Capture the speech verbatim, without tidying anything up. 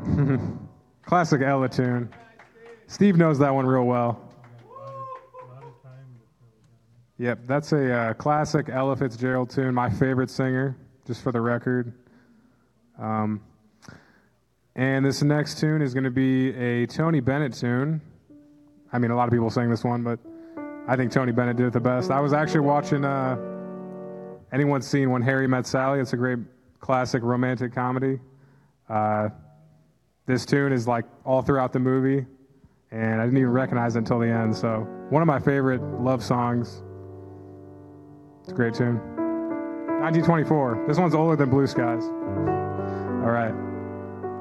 Classic Ella tune. Steve knows that one real well. Yep, that's a uh, classic Ella Fitzgerald tune. My favorite singer, just for the record. Um, and this next tune is going to be a Tony Bennett tune. I mean, a lot of people sing this one, but I think Tony Bennett did it the best. I was actually watching, uh, anyone's seen When Harry Met Sally? It's a great classic romantic comedy. Uh, this tune is like all throughout the movie, and I didn't even recognize it until the end. So one of my favorite love songs. It's a great tune. nineteen twenty-four. This one's older than Blue Skies. All right.